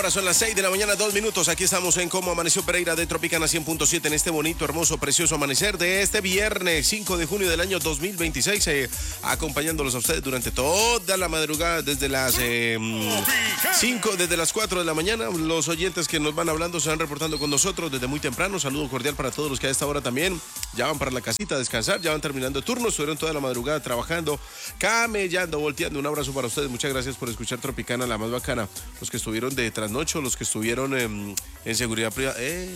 hora son las 6 de la mañana, 2 minutos. Aquí estamos en Cómo Amaneció Pereira de Tropicana 100.7 en este bonito, hermoso, precioso amanecer de este viernes 5 de junio del año 2026. Acompañándolos a ustedes durante toda la madrugada desde las 4 de la mañana. Los oyentes que nos van hablando se van reportando con nosotros desde muy temprano. Saludo cordial para todos los que a esta hora también ya van para la casita a descansar, ya van terminando turnos, estuvieron toda la madrugada trabajando, camellando, volteando. Un abrazo para ustedes. Muchas gracias por escuchar Tropicana, la más bacana. Los que estuvieron de trasnocho, los que estuvieron en seguridad privada,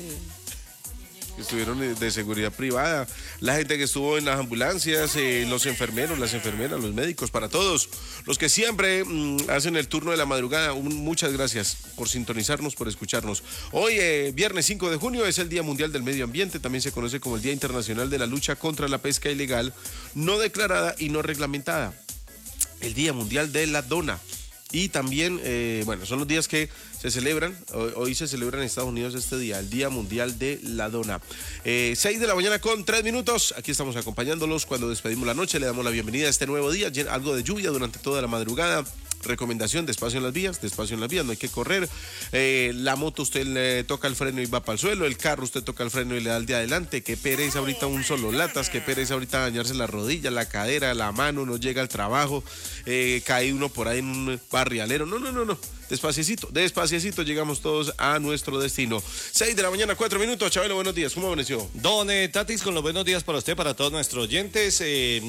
estuvieron de seguridad privada, la gente que estuvo en las ambulancias, los enfermeros, las enfermeras, los médicos, para todos los que siempre hacen el turno de la madrugada, muchas gracias por sintonizarnos, por escucharnos. Hoy, viernes 5 de junio, es el Día Mundial del Medio Ambiente, también se conoce como el Día Internacional de la Lucha contra la Pesca Ilegal, no declarada y no reglamentada. El Día Mundial de la Dona. Y también, son los días que se celebran, hoy se celebra en Estados Unidos este día, el Día Mundial de la Dona. 6 de la mañana con 3 minutos, aquí estamos acompañándolos cuando despedimos la noche, le damos la bienvenida a este nuevo día, algo de lluvia durante toda la madrugada. Recomendación, despacio en las vías, no hay que correr. La moto usted le toca el freno y va para el suelo, el carro usted toca el freno y le da el de adelante. Qué pereza ahorita un solo latas, qué pereza ahorita dañarse la rodilla, la cadera, la mano, no llega al trabajo, cae uno por ahí en un barrialero. No. Despaciecito llegamos todos a nuestro destino. 6 de la mañana, 4 minutos. Chabelo, buenos días, ¿cómo amaneció? Don Tatis, con los buenos días para usted, para todos nuestros oyentes.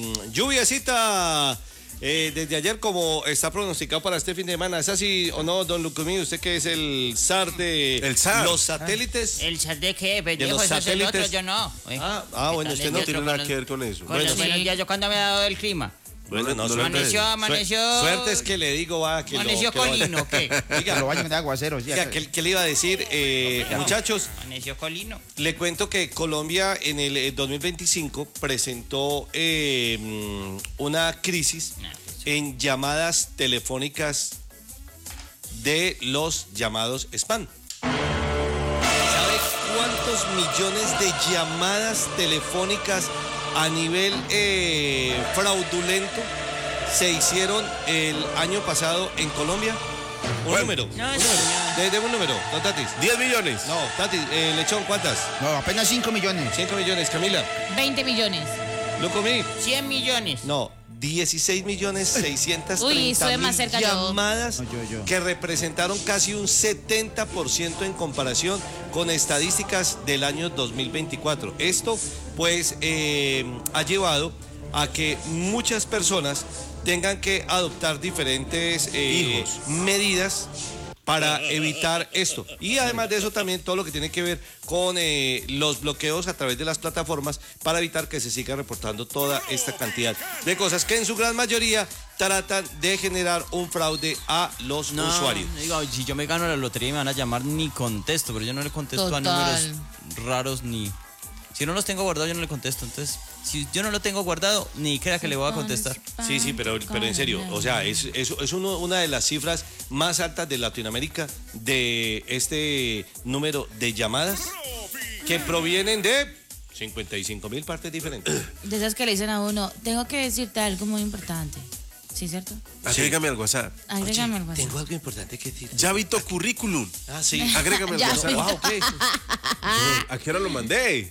Lluviacita. Desde ayer, como está pronosticado para este fin de semana, ¿es así o no, don Lucumí? Usted que es el zar de los satélites. ¿El zar de qué? De los Eso es el satélites. otro, yo no. Bueno, usted no tiene nada que ver con eso. Con los buenos días, yo cuando me ha dado el clima. Bueno, no, Amaneció. Suerte es que le digo, que amaneció colino, ¿qué? Diga, lo bañan de aguacero. Diga, ¿qué le iba a decir? Muchachos, Amaneció colino. le cuento que Colombia en el 2025 presentó una crisis en llamadas telefónicas de los llamados spam. ¿Sabe cuántos millones de llamadas telefónicas a nivel fraudulento se hicieron el año pasado en Colombia? Un número. De un número, no, Tatis. 10 millones. No, Tatis, Lechón, ¿cuántas? No, apenas 5 millones. 5 millones, Camila. 20 millones. Lucumí. 100 millones. No, 16.630.000 Uy, estoy más cerca llamadas yo. que representaron casi un 70% en comparación con estadísticas del año 2024. Esto, pues, ha llevado a que muchas personas tengan que adoptar diferentes medidas para evitar esto. Y además de eso también todo lo que tiene que ver con los bloqueos a través de las plataformas para evitar que se siga reportando toda esta cantidad de cosas que en su gran mayoría tratan de generar un fraude a los usuarios. Digo, si yo me gano la lotería y me van a llamar, ni contesto, pero yo no le contesto a números raros ni... Si no los tengo guardados, yo no le contesto. Entonces, si yo no lo tengo guardado, ni crea que le voy a contestar. Sí, pero en serio, o sea, es una de las cifras más altas de Latinoamérica de este número de llamadas que provienen de 55.000 partes diferentes. De esas que le dicen a uno, tengo que decirte algo muy importante. ¿Sí, cierto? Agrégame al WhatsApp. Agrégame al WhatsApp. Tengo algo importante que decir. Ya vi tu currículum. Ah, sí. Agrégame al Ya WhatsApp. vi. Wow, ¿qué? ¿A qué hora lo mandé?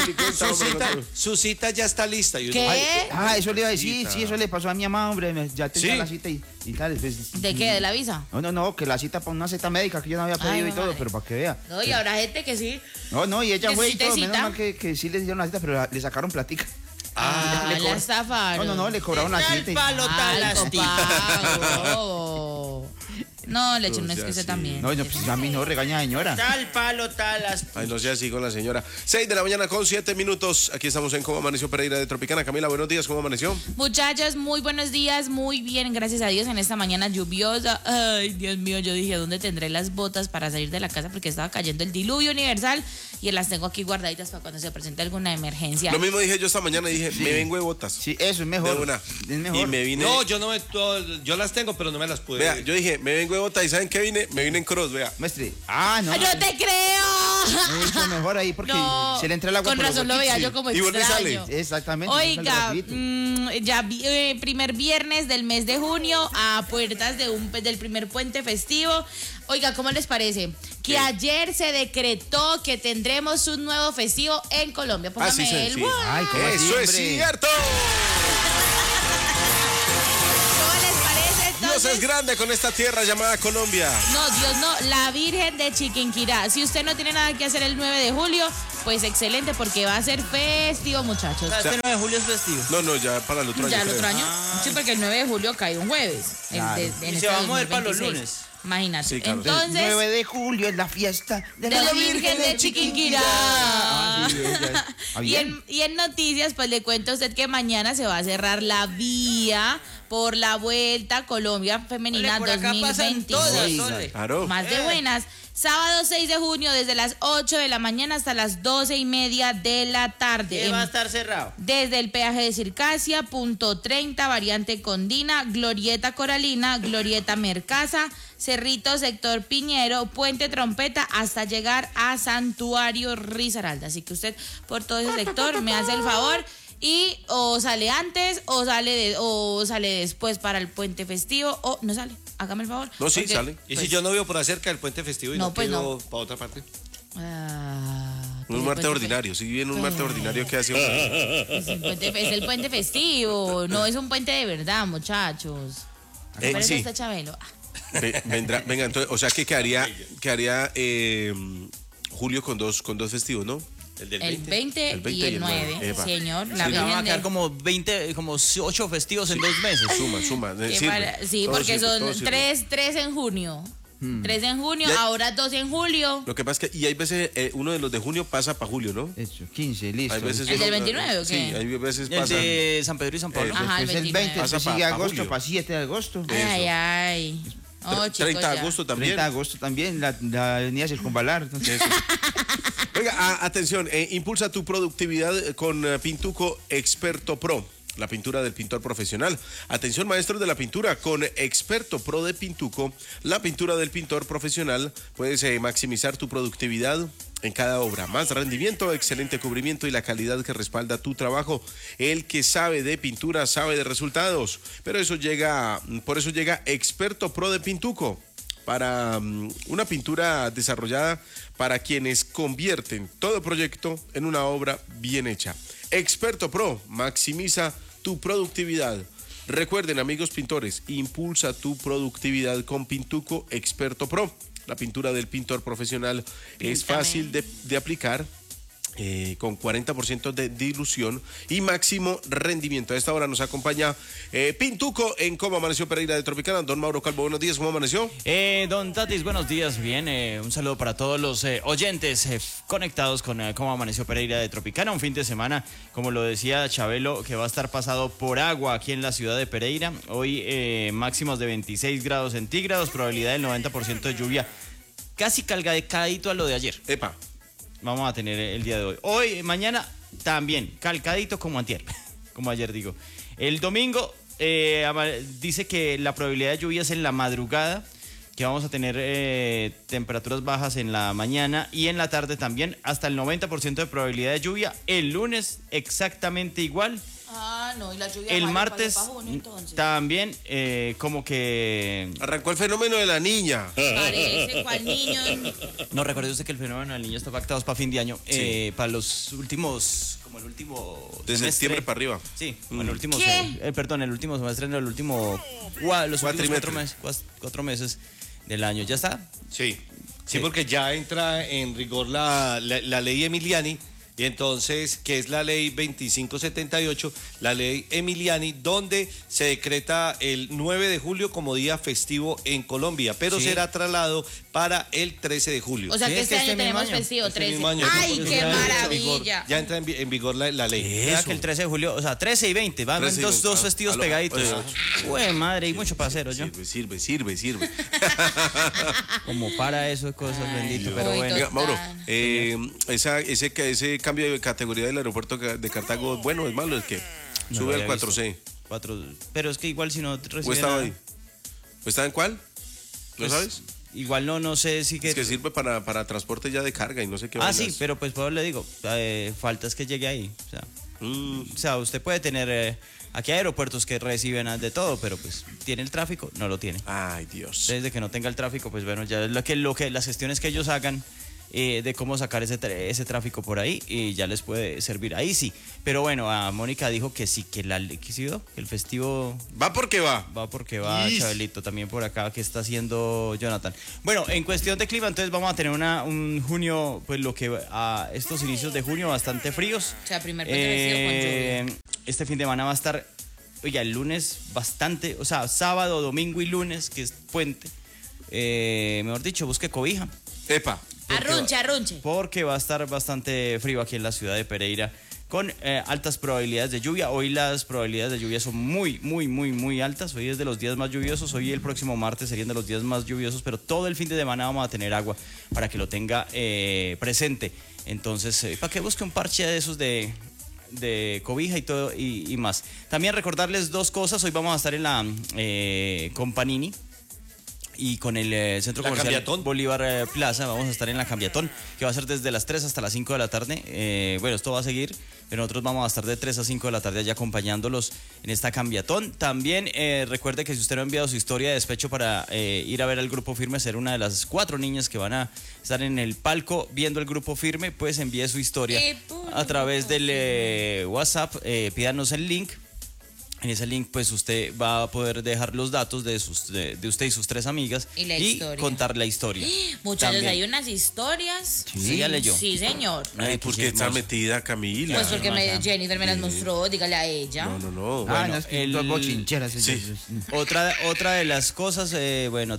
Su cita ya está lista. Y uno, ¿Qué? Eso le iba a decir, sí, eso le pasó a mi mamá, hombre, ya tenía ¿Sí? la cita y tal. Pues, ¿De qué? ¿De la visa? No, que la cita para una cita médica que yo no había pedido Ay, y todo, madre. pero para que vea. No, y habrá gente que sí. No, y ella fue y todo, ¿Necesita menos cita? mal que sí les dieron la cita, pero le sacaron platica. La estafaron. No, le cobraron la cita. Alto pago. No, Leche, no es que usted también. No, pues a mí no regaña señora. Tal palo, tal. Ay, no sea así con la señora. 6 de la mañana con 7 minutos. Aquí estamos en Cómo Amaneció Pereira de Tropicana. Camila, buenos días, ¿cómo amaneció? Muchachos, muy buenos días, muy bien, gracias a Dios en esta mañana lluviosa. Ay, Dios mío, yo dije, ¿dónde tendré las botas para salir de la casa? Porque estaba cayendo el diluvio universal y las tengo aquí guardaditas para cuando se presente alguna emergencia. Lo mismo dije yo esta mañana, dije, me vengo de botas. Sí, eso es mejor. De una. Es mejor. Y me vine. No, yo las tengo, pero no me las pude. Vea, yo dije, me vengo de botas y ¿saben qué vine? Me vine en cross, vea. Mestre. ¡No No. te creo! Mucho mejor ahí porque No, se le entra el agua con por los razón lo veía huequitos. yo como Y vuelve y sale. extraño. Exactamente. Oiga, sale rapidito. primer viernes del mes de junio a puertas del primer puente festivo. Oiga, ¿cómo les parece? Que ¿Qué? ayer se decretó que tendremos un nuevo festivo en Colombia. Póngame sí, el sí. ¡guau! Ay, ¿cómo así, Eso es hombre? cierto. ¿Cómo les parece Dios entonces? es grande con esta tierra llamada Colombia. No, Dios no, la Virgen de Chiquinquirá. Si usted no tiene nada que hacer el 9 de julio, pues excelente porque va a ser festivo, muchachos. O sea, este 9 de julio es festivo. No, ya para el otro año. Ya el otro creo. año. Sí, porque el 9 de julio cae un jueves. Claro. En Y este se va a mover para los 2026. lunes. Imagínate. Sí, claro. Entonces, 9 de julio es la fiesta de la Virgen de Chiquinquirá. Ah, sí, ya. Ah, bien. Y en noticias, pues le cuento a usted que mañana se va a cerrar la vía por la Vuelta a Colombia Femenina Ole, por acá pasan 2026. todas, Oiga. ole. Claro. Más de buenas. Sábado 6 de junio desde las 8 de la mañana hasta las 12:30 de la tarde. ¿Qué va a estar cerrado? Desde el peaje de Circasia, punto 30, variante Condina, Glorieta Coralina, Glorieta Mercasa, Cerrito, sector Piñero, Puente Trompeta, hasta llegar a Santuario Risaralda. Así que usted por todo ese sector me hace el favor y o sale antes o sale después para el puente festivo o no sale. Hágame el favor. No, sí, porque, sale. Y pues, si yo no vivo por cerca del puente festivo y No, no, pues quiero no. para otra parte. Un martes ordinario. Si viene un martes ordinario, ¿qué hace uno? Es el puente festivo, no es un puente de verdad, muchachos. ¿Parece Sí. está Chabelo? Venga, entonces, o sea que quedaría julio con dos festivos, ¿no? El del El 20, El 20 y el 9, Epa. señor. La Sí, Le van a Virgen quedar de... como 20, como 8 festivos en 2 meses. Suma. Qué Sirve. sí, Todo porque sirve, todo son sirve. tres en junio. 3 en junio, Y hay- ahora 2 en julio. Lo que pasa es que, y hay veces, uno de los de junio pasa para julio, ¿no? Eso, 15, listo. Hay veces ¿El del uno- 29 o qué? Sí, hay veces El pasa. de San Pedro y San Pablo. Ajá, el Después el 29. 20, Pasa después sigue pa' agosto, julio. para 7 de agosto. Ay. Oh, chicos, 30 de ya. agosto también. 30 de agosto también, la avenida Circunvalar. Entonces, Oiga, atención, impulsa tu productividad con Pintuco Experto Pro, la pintura del pintor profesional. Atención, maestros de la pintura, con Experto Pro de Pintuco, la pintura del pintor profesional, puedes maximizar tu productividad en cada obra. Más rendimiento, excelente cubrimiento y la calidad que respalda tu trabajo. El que sabe de pintura sabe de resultados, pero por eso llega Experto Pro de Pintuco, para una pintura desarrollada para quienes convierten todo proyecto en una obra bien hecha. Experto Pro, maximiza tu productividad. Recuerden, amigos pintores, impulsa tu productividad con Pintuco Experto Pro. La pintura del pintor profesional es Píntame. fácil de aplicar, con 40% de dilución y máximo rendimiento. A esta hora nos acompaña Pintuco en Cómo Amaneció Pereira de Tropicana. Don Mauro Calvo, buenos días, ¿cómo amaneció? Don Tatis, buenos días. Bien, un saludo para todos los oyentes conectados con Cómo Amaneció Pereira de Tropicana. Un fin de semana, como lo decía Chabelo, que va a estar pasado por agua aquí en la ciudad de Pereira. Hoy máximos de 26 grados centígrados, probabilidad del 90% de lluvia. Casi calcadito a lo de ayer. Epa. Vamos a tener el día de hoy. Hoy, mañana, también, calcadito como antier, como ayer digo. El domingo dice que la probabilidad de lluvia es en la madrugada, que vamos a tener temperaturas bajas en la mañana y en la tarde también, hasta el 90% de probabilidad de lluvia. El lunes exactamente igual. Ah, no, y la lluvia El vale martes para junio, entonces. también como que... Arrancó el fenómeno de la niña. Parece cual niño. No, recuerde usted que el fenómeno del niño está pactado para fin de año, Sí. para los últimos, como el último De semestre. septiembre para arriba. Sí, el último, ¿Qué? perdón, el último semestre, no, los últimos Cuatrimestre. 4 meses del año. ¿Ya está? Sí. Sí. Porque ya entra en rigor la ley Emiliani, y entonces, que es la ley 2578, la ley Emiliani, donde se decreta el 9 de julio como día festivo en Colombia, pero Sí. será trasladado para el 13 de julio. O sea Sí, que es que este año este mismo tenemos año. festivo Este 13. mismo año, ¡Ay, porque qué ya entra en vigor- maravilla! ya entra en vigor la ley. Vea que el 13 de julio, o sea, 13 y 20, van 13 y 20, dos festivos a lo- pegaditos. oye, Uy, madre, y mucho para hacer, yo. Sirve. Como para eso, cosas bendito, pero Uy, bueno. Oiga, Mauro, Total. ese cambio de categoría del aeropuerto de Cartago, ¿es bueno o es malo? Es que No sube lo al había 4C. Pero es que igual si no ¿O recibe estaba nada, ahí? ¿O estaba en cuál? ¿No pues, sabes? igual no sé si que... Es que sirve para transporte ya de carga y no sé qué. Ah, sí, pero pues le digo, falta es que llegue ahí. O sea, usted puede tener... aquí hay aeropuertos que reciben de todo, pero pues tiene el tráfico, no lo tiene. Ay, Dios. Desde que no tenga el tráfico, pues bueno, ya lo que las gestiones que ellos hagan de cómo sacar ese tráfico por ahí y ya les puede servir. Ahí sí. Pero bueno, a Mónica dijo que sí, que el festivo Va porque va. va porque va, Chabelito, también por acá que está haciendo Jonathan. Bueno, en cuestión de clima, entonces vamos a tener un junio, pues a estos inicios de junio bastante fríos. O sea, primer puente vencido con lluvia. Este fin de semana va a estar, oiga, el lunes bastante, o sea, sábado, domingo y lunes, que es puente. Mejor dicho, busque cobija. Epa. Arrunche. Porque va a estar bastante frío aquí en la ciudad de Pereira con altas probabilidades de lluvia. Hoy las probabilidades de lluvia son muy altas. Hoy es de los días más lluviosos. Hoy y el próximo martes serían de los días más lluviosos, pero todo el fin de semana vamos a tener agua para que lo tenga presente. Entonces, para que busque un parche de esos de cobija y todo y más. También recordarles dos cosas. Hoy vamos a estar en la con Panini y con el Centro Comercial Cambiatón. Bolívar Plaza. Vamos a estar en la Cambiatón, que va a ser desde las 3 hasta las 5 de la tarde. Bueno, esto va a seguir, pero nosotros vamos a estar de 3 a 5 de la tarde allá acompañándolos en esta Cambiatón. También recuerde que si usted no ha enviado su historia de despecho para ir a ver al Grupo Firme, ser una de las 4 niñas que van a estar en el palco viendo el Grupo Firme, pues envíe su historia a través del WhatsApp, pídanos el link. En ese link, pues usted va a poder dejar los datos de usted y sus 3 amigas y contar la historia. Muchachos, También. hay unas historias. Sí, ya leyó. Sí, señor. Ay, ¿por qué está metida Camila? Pues porque Jennifer me las mostró, dígale a ella. No. Ah, Bueno, no, es que dos bochincheras. Sí. Otra de las cosas, bueno,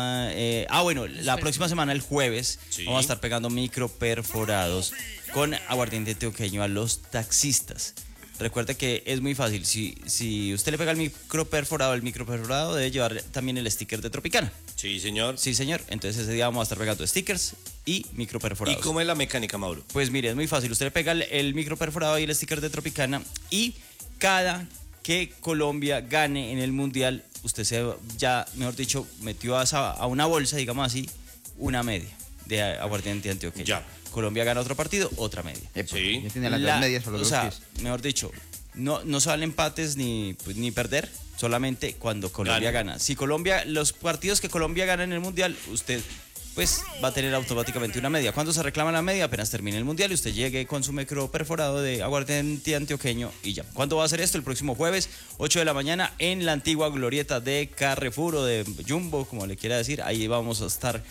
la próxima semana, el jueves, vamos a estar pegando microperforados con aguardiente antioqueño a los taxistas. Recuerde que es muy fácil. Si usted le pega el microperforado debe llevar también el sticker de Tropicana. Sí, señor. Sí, señor. Entonces ese día vamos a estar pegando stickers y microperforados. ¿Y cómo es la mecánica, Mauro? Pues mire, es muy fácil. Usted le pega el microperforado y el sticker de Tropicana y cada que Colombia gane en el Mundial, usted mejor dicho, metió a una bolsa, digamos así, una media de aguardiente antioqueño. Ya. Colombia gana otro partido, otra media. Sí. Ya tiene las dos medias para los O sea, dos pies. mejor dicho, no se valen empates ni perder, solamente cuando Colombia gana. Si los partidos que Colombia gana en el Mundial, usted pues va a tener automáticamente una media. ¿Cuándo se reclama la media? Apenas termine el Mundial y usted llegue con su micro perforado de aguardiente antioqueño y ya. ¿Cuándo va a hacer esto? El próximo jueves, 8 de la mañana, en la antigua glorieta de Carrefour o de Jumbo, como le quiera decir. Ahí vamos a estar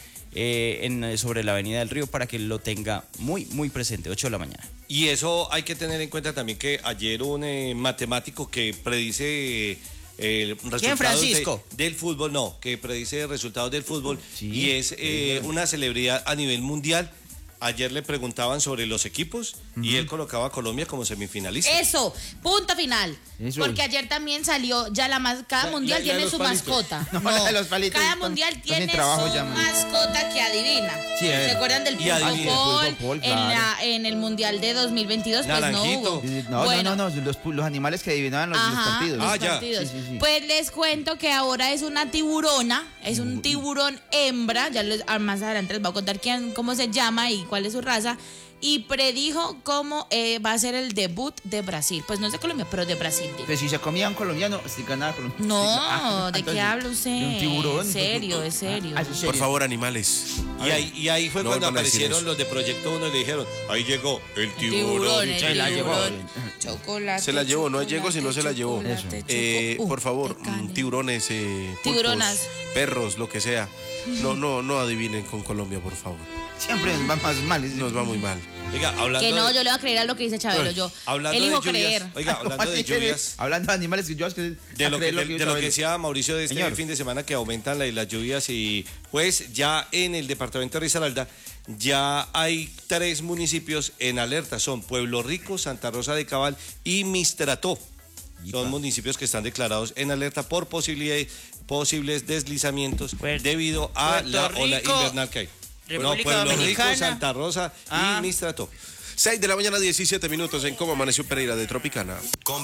sobre la Avenida del Río para que lo tenga muy presente, 8 de la mañana. Y eso hay que tener en cuenta también que ayer un matemático que predice resultados Francisco? del fútbol, que predice resultados del fútbol Sí, y es una celebridad a nivel mundial. Ayer le preguntaban sobre los equipos y él colocaba a Colombia como semifinalista. Eso, punto final. Eso. Porque ayer también salió cada mundial la tiene de los su palitos. mascota. No, la de los palitos cada están- mundial están tiene sin trabajo su ya, man. mascota que adivina. Sí, ¿Se acuerdan del y adivina. Pulpo Pol, claro. en el mundial de 2022? Pues no Naranjito. hubo. Bueno, No, los animales que adivinaban los partidos. los Ah, ya. partidos. Sí. Pues les cuento que ahora es una tiburona, es un tiburón hembra, más adelante les voy a contar cómo se llama y cuál es su raza, y predijo cómo va a ser el debut de Brasil. Pues no es de Colombia, pero de Brasil. digo. Pero si se comía un colombiano, si ganaba colombiano. No, ¿de qué entonces, habla usted? de un tiburón. Es serio, es serio. Ah, eso es Por serio. favor, animales. Y ahí fue No cuando vuelvan a decir aparecieron eso. los de Proyecto 1 y le dijeron, ahí llegó el tiburón. Tiburón, Se la llevó. Chocolate. Se la llevó, no llegó, sino se la llevó. chocolate, Por favor, de carne. tiburones, pulpos, Tiburonas. perros, lo que sea. No adivinen con Colombia, por favor. Siempre nos va más mal. Nos va muy mal. Oiga, hablando Que no, de, yo le voy a creer a lo que dice Chabelo. Yo hablando elijo de lluvias, creer. Oiga, hablando de lluvias, Hablando de animales, que yo es que de lo que, de lo que decía. decía Mauricio de este Señor. fin de semana que aumentan las lluvias y pues ya en el departamento de Risaralda ya hay 3 municipios en alerta, son Pueblo Rico, Santa Rosa de Cabal y Mistrató. Son municipios que están declarados en alerta por posibles deslizamientos debido a la ola Rico, invernal que hay. República Pueblo Rico, Dominicana. Santa Rosa y Mistrató. 6 de la mañana, 17 minutos en Cómo Amaneció Pereira de Tropicana.